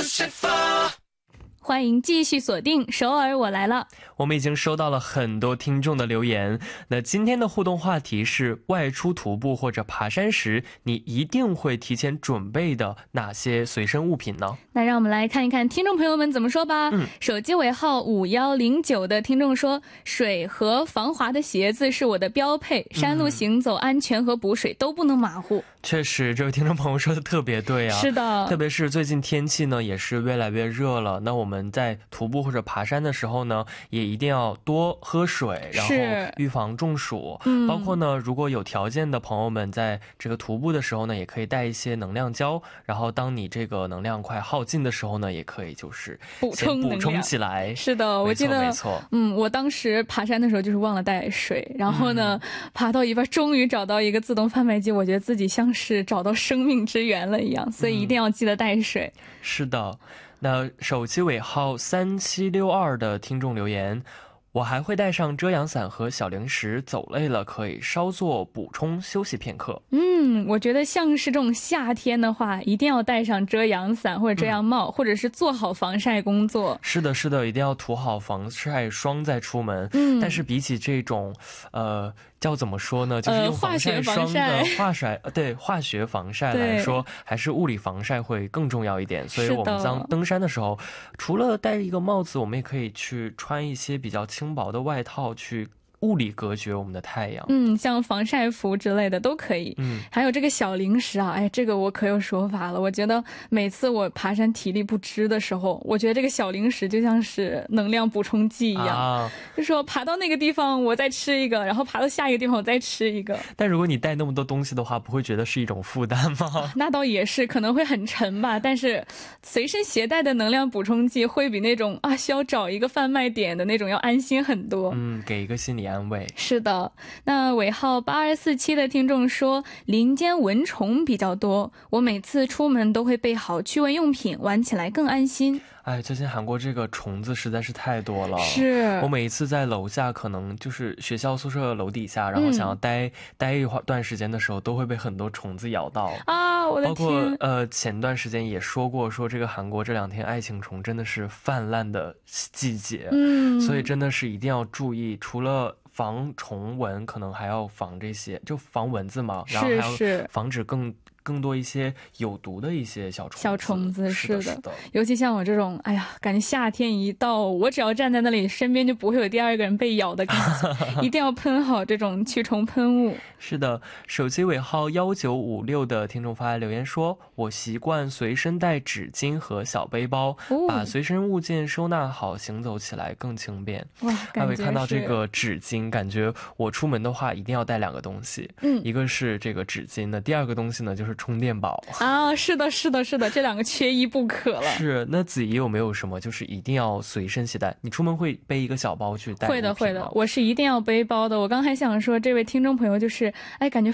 欢迎继续锁定首尔我来了。 我们已经收到了很多听众的留言，那今天的互动话题是外出徒步或者爬山时你一定会提前准备的哪些随身物品呢？ 那让我们来看一看听众朋友们怎么说吧。手机尾号5109的听众说，水和防滑的鞋子是我的标配，山路行走安全和补水都不能马虎。 确实，这位听众朋友说的特别对啊。 是的， 特别是最近天气呢也是越来越热了，那我们在徒步或者爬山的时候呢也一定要多喝水，然后预防中暑。包括呢如果有条件的朋友们在这个徒步的时候呢也可以带一些能量胶，然后当你这个能量快耗尽的时候呢也可以就是补充起来。 是的，我记得没错我当时爬山的时候就是忘了带水，然后呢爬到一半终于找到一个自动贩卖机，我觉得自己像是找到生命之源了一样，所以一定要记得带水。 是的，那手机尾号3762的听众留言，我还会带上遮阳伞和小零食，走累了可以稍作补充休息片刻。 我觉得像是这种夏天的话一定要带上遮阳伞或者遮阳帽，或者是做好防晒工作。 是的是的，一定要涂好防晒霜再出门。但是比起这种叫怎么说呢，就是用防晒霜的化学防晒来说，还是物理防晒会更重要一点。所以我们在登山的时候，除了戴一个帽子，我们也可以去穿一些比较轻薄的外套去物理隔绝我们的太阳。 像防晒服之类的都可以。还有这个小零食啊，这个我可有说法了。我觉得每次我爬山体力不支的时候，我觉得这个小零食就像是能量补充剂一样，就说爬到那个地方我再吃一个，然后爬到下一个地方我再吃一个。但如果你带那么多东西的话，不会觉得是一种负担吗？ 那倒也是，可能会很沉吧，但是随身携带的能量补充剂会比那种需要找一个贩卖点的那种要安心很多。 给一个心理安慰。 是的，那尾号8247的听众说，林间蚊虫比较多，我每次出门都会备好驱蚊用品，玩起来更安心。 最近韩国这个虫子实在是太多了。 是， 我每一次在楼下，可能就是学校宿舍楼底下，然后想要待一段时间的时候，都会被很多虫子咬到我的天。 包括前段时间也说过，说这个韩国这2天爱情虫真的是泛滥的季节。所以真的是一定要注意，除了防虫蚊，可能还要防这些，就防蚊子嘛，然后还要防止更多一些有毒的一些小虫子。 是的，尤其像我这种感觉夏天一到，我只要站在那里，身边就不会有第二个人被咬的感觉。一定要喷好这种驱虫喷雾。 是的，手机尾号1956的听众发来留言说，我习惯随身带纸巾和小背包，把随身物件收纳好，行走起来更轻便。还会看到这个纸巾，感觉我出门的话一定要带2个东西。一个是这个纸巾，那第二个东西呢就是充电宝。 是的，这2个缺一不可了。 是，那子怡有没有什么就是一定要随身携带？你出门会背一个小包去带？ 会的，我是一定要背包的。我刚还想说，这位听众朋友就是感觉